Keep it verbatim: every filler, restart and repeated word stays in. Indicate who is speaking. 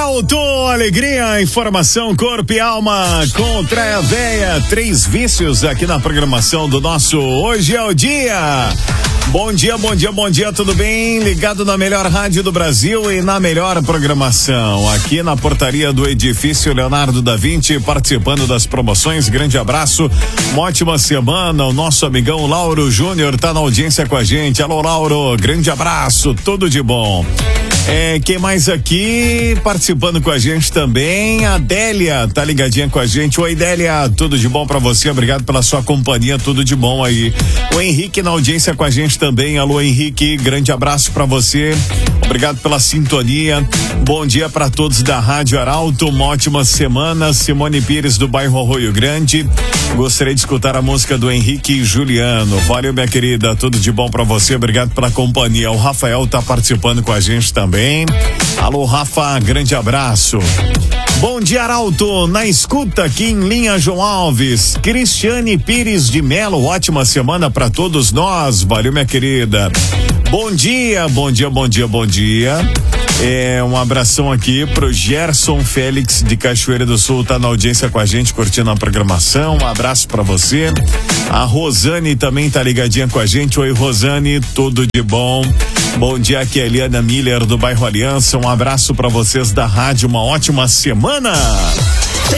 Speaker 1: Arauto, alegria, informação, corpo e alma, contra a véia, três vícios aqui na programação do nosso Hoje é o Dia. Bom dia, bom dia, bom dia, tudo bem? Ligado na melhor rádio do Brasil e na melhor programação. Aqui na portaria do edifício Leonardo da Vinci, participando das promoções. Grande abraço, uma ótima semana. O nosso amigão Lauro Júnior tá na audiência com a gente. Alô, Lauro, grande abraço, tudo de bom. É, quem mais aqui participando com a gente também? A Délia tá ligadinha com a gente. Oi, Délia, tudo de bom pra você? Obrigado pela sua companhia, tudo de bom aí. O Henrique na audiência com a gente também. Alô, Henrique, grande abraço pra você. Obrigado pela sintonia. Bom dia pra todos da Rádio Arauto. Uma ótima semana. Simone Pires do bairro Arroio Grande. Gostaria de escutar a música do Henrique e Juliano. Valeu, minha querida, tudo de bom pra você. Obrigado pela companhia. O Rafael tá participando com a gente também. Alô, Rafa, grande abraço. Bom dia, Arauto, na escuta aqui em linha, João Alves, Cristiane Pires de Melo, ótima semana para todos nós, valeu, minha querida. Bom dia, bom dia, bom dia, bom dia. É, um abração aqui pro Gerson Félix de Cachoeira do Sul, tá na audiência com a gente, curtindo a programação. Um abraço pra você. A Rosane também tá ligadinha com a gente. Oi, Rosane, tudo de bom? Bom dia, aqui é a Eliana Miller do bairro Aliança. Um abraço pra vocês da rádio, uma ótima semana.